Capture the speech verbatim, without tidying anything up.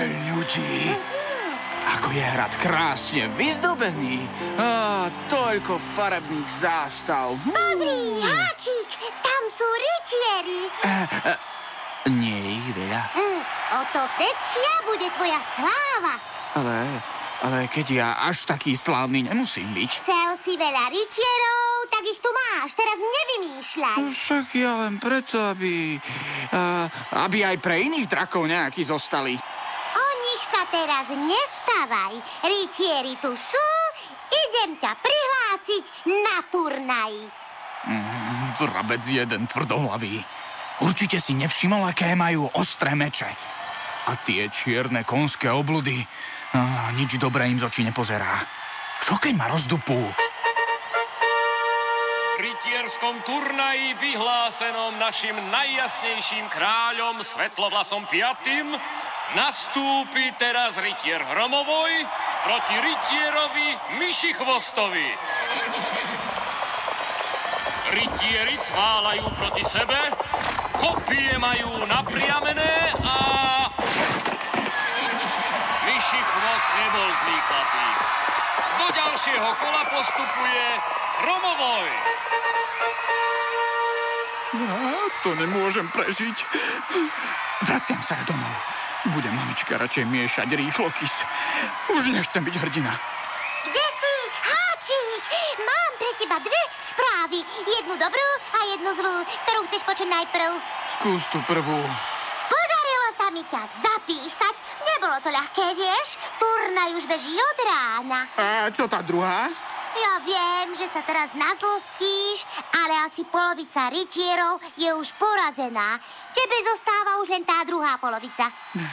ľudí. Ako je hrad krásne vyzdobený. Á, toľko farebných zástav. Pozri, Háčik, tam sú rytieri. E, e, nie je ich veľa. Mm, o to väčšia bude tvoja sláva. Ale, ale keď ja až taký slávny nemusím byť. Chcel si veľa rytierov, tak ich tu máš, teraz nevymýšľaj. Však ja len preto, aby... A, aby aj pre iných drakov nejakí zostali. O nich sa teraz nestávaj. Rytieri tu sú, idem ťa prihlásiť na turnaj. Mm, vrabec jeden tvrdohlavý. Určite si nevšimol, aké majú ostré meče. A tie čierne konské obludy, á, nič dobré im z očí nepozerá. Čo keď ma rozdupú? V rytierskom turnaji vyhlásenom našim najjasnejším kráľom Svetlovlasom piatym nastúpi teraz rytier Hromovoj proti rytierovi Myšichvostovi. Rytieri cválajú proti sebe, kopie majú napriamené a... Myšichvost nebol zlý chlapík. Do ďalšieho kola postupuje Hromovoj. Ja to nemôžem prežiť. Vraciam sa domov. Bude mamička radšej miešať rýchlo kys. Už nechcem byť hrdina. Kde si, Háčik? Mám pre teba dve správy. Jednu dobrú a jednu zlú. Ktorú chceš počuť najprv? Skús tú prvú. Podarilo sa mi ťa zapísať. Nebolo to ľahké, vieš? Turnaj už beží od rána. A čo tá druhá? Ja viem, že sa teraz nazlostíš, ale asi polovica rytierov je už porazená. Tebe zostáva už len tá druhá polovica.